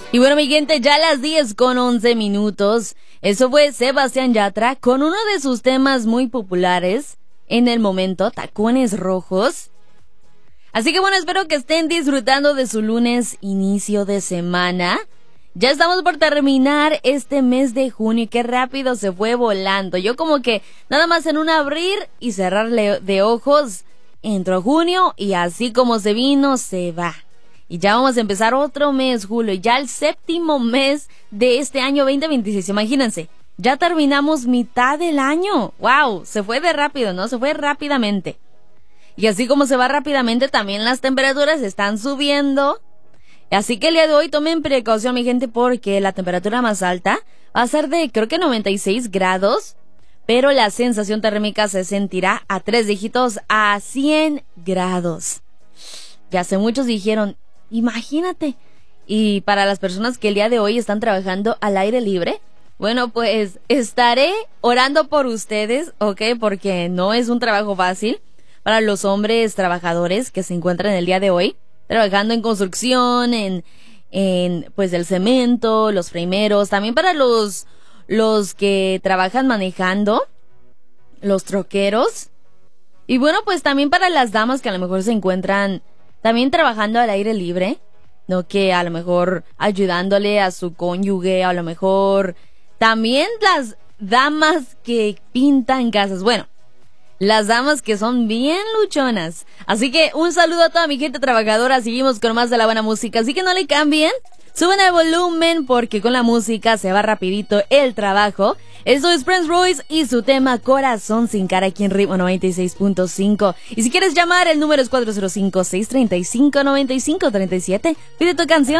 Y bueno, mi gente, ya a las 10:11. Eso fue Sebastián Yatra con uno de sus temas muy populares en el momento, Tacones Rojos. Así que bueno, espero que estén disfrutando de su lunes, inicio de semana. Ya estamos por terminar este mes de junio y qué rápido se fue volando. Yo como que nada más en un abrir y cerrar de ojos, entró junio y así como se vino, se va. Y ya vamos a empezar otro mes, julio, ya el 7º mes de este año 2026. Imagínense, ya terminamos mitad del año. ¡Wow! Se fue de rápido, ¿no? Se fue rápidamente. Y así como se va rápidamente, también las temperaturas están subiendo. Así que el día de hoy tomen precaución, mi gente, porque la temperatura más alta va a ser de, creo que 96 grados. Pero la sensación térmica se sentirá a 3 dígitos a 100 grados. Ya sé, muchos dijeron, imagínate. Y para las personas que el día de hoy están trabajando al aire libre, bueno, pues estaré orando por ustedes, ¿ok? Porque no es un trabajo fácil para los hombres trabajadores que se encuentran el día de hoy trabajando en construcción, en pues el cemento, los frameros, también para los que trabajan manejando, los troqueros. Y bueno, pues también para las damas que a lo mejor se encuentran también trabajando al aire libre, ¿no? Que a lo mejor ayudándole a su cónyuge, a lo mejor también las damas que pintan casas. Bueno, las damas que son bien luchonas. Así que un saludo a toda mi gente trabajadora. Seguimos con más de la buena música, así que no le cambien. Suben el volumen porque con la música se va rapidito el trabajo. Esto es Prince Royce y su tema Corazón sin cara aquí en Ritmo 96.5. Y si quieres llamar, el número es 405-635-9537. Pide tu canción.